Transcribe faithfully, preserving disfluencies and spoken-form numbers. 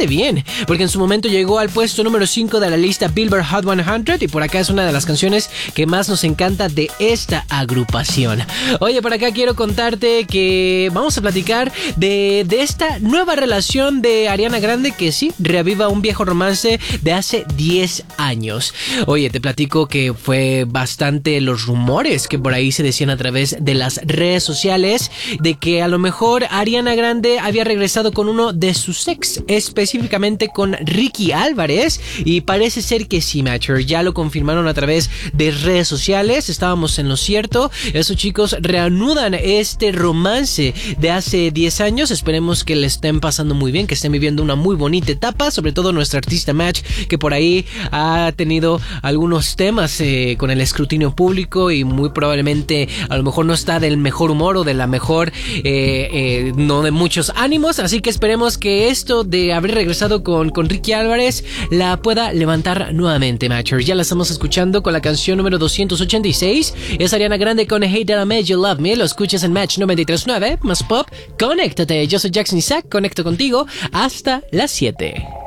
bastante bien, porque en su momento llegó al puesto número cinco de la lista Billboard Hot cien y por acá es una de las canciones que más nos encanta de esta agrupación. Oye, por acá quiero contarte que vamos a platicar de, de esta nueva relación de Ariana Grande que sí, reaviva un viejo romance de hace diez años. Oye, te platico que fue bastante los rumores que por ahí se decían a través de las redes sociales de que a lo mejor Ariana Grande había regresado con uno de sus ex, específicamente con Ricky Álvarez, y parece ser que sí, Matcher, ya lo confirmaron a través de redes sociales. Estábamos en lo cierto. Esos chicos reanudan este romance de hace diez años. Esperemos que le estén pasando muy bien, que estén viviendo una muy bonita etapa, sobre todo nuestra artista Match, que por ahí ha tenido algunos temas eh, con el escrutinio público y muy probablemente a lo mejor no está del mejor humor o de la mejor eh, eh, no de muchos ánimos, así que esperemos que esto de haber regresado con, con Ricky Álvarez la pueda levantar nuevamente, Matcher. Ya la estamos escuchando con la canción número doscientos ochenta y seis, es Ariana Grande con Hey That I Made You Love Me. Lo escuchas en Match noventa y tres punto nueve, más pop. Conéctate, yo soy Jackson Isaac, conecto contigo hasta las siete.